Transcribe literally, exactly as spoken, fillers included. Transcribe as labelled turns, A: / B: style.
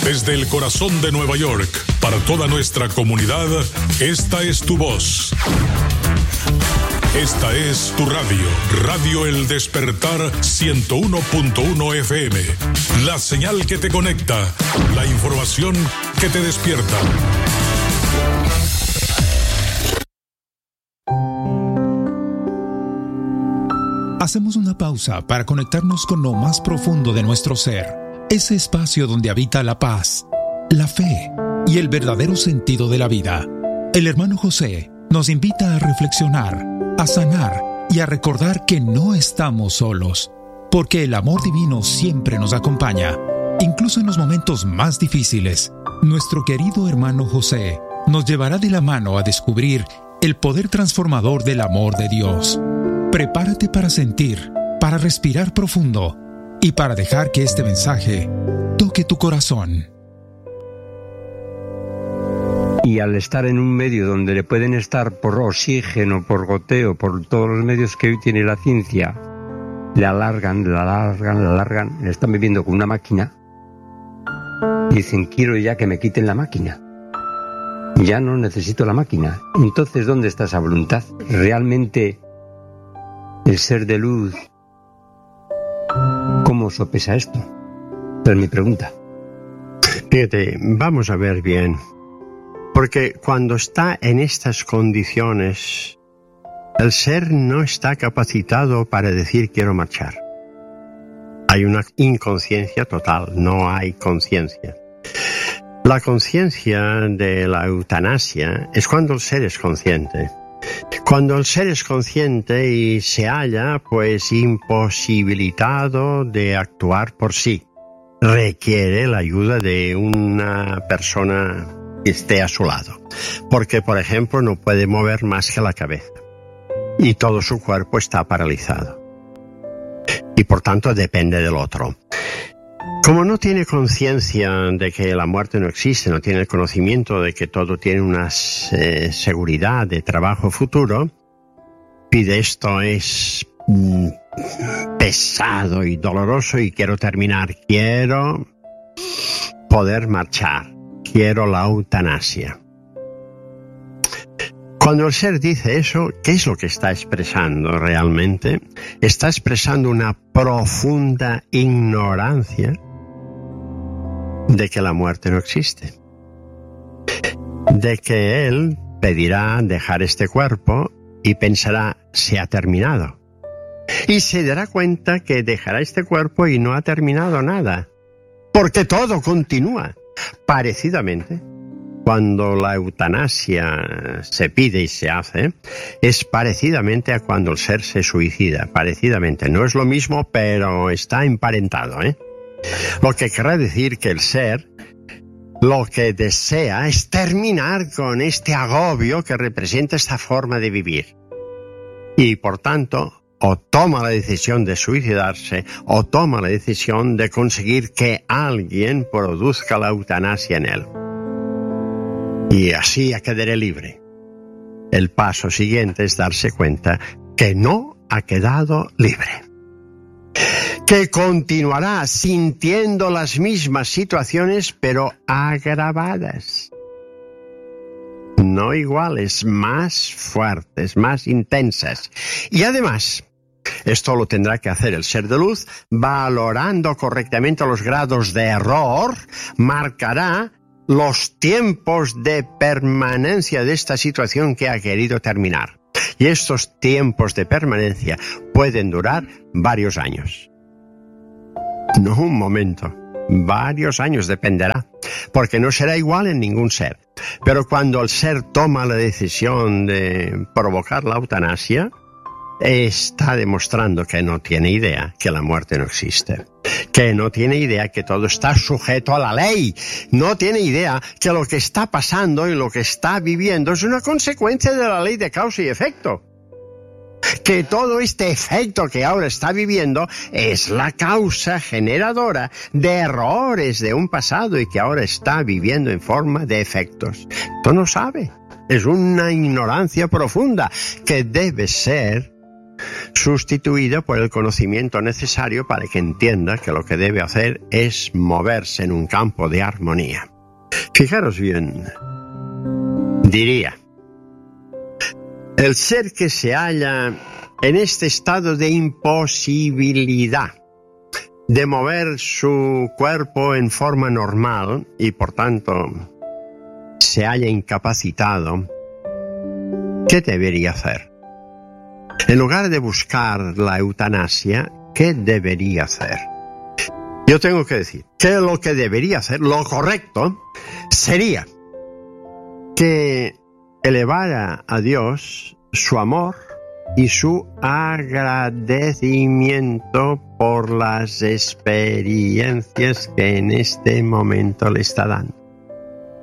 A: Desde el corazón de Nueva York, para toda nuestra comunidad, esta es tu voz. Esta es tu radio, Radio El Despertar ciento uno punto uno F M. La señal que te conecta, la información que te despierta.
B: Hacemos una pausa para conectarnos con lo más profundo de nuestro ser, ese espacio donde habita la paz, la fe y el verdadero sentido de la vida. El hermano José nos invita a reflexionar, a sanar y a recordar que no estamos solos, porque el amor divino siempre nos acompaña, incluso en los momentos más difíciles. Nuestro querido hermano José nos llevará de la mano a descubrir el poder transformador del amor de Dios. Prepárate para sentir, para respirar profundo y para dejar que este mensaje toque tu corazón.
C: Y al estar en un medio donde le pueden estar por oxígeno, por goteo, por todos los medios que hoy tiene la ciencia, le alargan, le alargan, le alargan, le están viviendo con una máquina, y dicen, quiero ya que me quiten la máquina. Ya no necesito la máquina. Entonces, ¿dónde está esa voluntad? ¿Realmente el ser de luz, cómo sopesa esto? Es mi pregunta.
D: Fíjate, vamos a ver bien. Porque cuando está en estas condiciones, el ser no está capacitado para decir quiero marchar. Hay una inconsciencia total, no hay conciencia. La conciencia de la eutanasia es cuando el ser es consciente. Cuando el ser es consciente y se halla, pues, imposibilitado de actuar por sí, requiere la ayuda de una persona que esté a su lado. Porque, por ejemplo, no puede mover más que la cabeza. Y todo su cuerpo está paralizado. Y, por tanto, depende del otro. Como no tiene conciencia de que la muerte no existe, no tiene el conocimiento de que todo tiene una eh, seguridad de trabajo futuro, pide esto es mm, pesado y doloroso y quiero terminar, quiero poder marchar, quiero la eutanasia. Cuando el ser dice eso, ¿qué es lo que está expresando realmente? Está expresando una profunda ignorancia de que la muerte no existe, de que él pedirá dejar este cuerpo y pensará, se ha terminado, y se dará cuenta que dejará este cuerpo y no ha terminado nada, porque todo continúa. Parecidamente, cuando la eutanasia se pide y se hace, es parecidamente a cuando el ser se suicida, parecidamente, no es lo mismo, pero está emparentado, ¿eh? Lo que querrá decir que el ser lo que desea es terminar con este agobio que representa esta forma de vivir. Y por tanto, o toma la decisión de suicidarse, o toma la decisión de conseguir que alguien produzca la eutanasia en él. Y así ya quedaré libre. El paso siguiente es darse cuenta que no ha quedado libre, que continuará sintiendo las mismas situaciones, pero agravadas. No iguales, más fuertes, más intensas. Y además, esto lo tendrá que hacer el ser de luz, valorando correctamente los grados de error, marcará los tiempos de permanencia de esta situación que ha querido terminar. Y estos tiempos de permanencia pueden durar varios años. No un momento, varios años dependerá, porque no será igual en ningún ser. Pero cuando el ser toma la decisión de provocar la eutanasia, está demostrando que no tiene idea que la muerte no existe, que no tiene idea que todo está sujeto a la ley, no tiene idea que lo que está pasando y lo que está viviendo es una consecuencia de la ley de causa y efecto. Que todo este efecto que ahora está viviendo es la causa generadora de errores de un pasado y que ahora está viviendo en forma de efectos. Esto no sabe. Es una ignorancia profunda que debe ser sustituido por el conocimiento necesario para que entienda que lo que debe hacer es moverse en un campo de armonía. Fijaros bien, diría, el ser que se halla en este estado de imposibilidad de mover su cuerpo en forma normal y por tanto se halla incapacitado, ¿qué debería hacer? En lugar de buscar la eutanasia, ¿qué debería hacer? Yo tengo que decir que lo que debería hacer, lo correcto, sería que elevara a Dios su amor y su agradecimiento por las experiencias que en este momento le está dando.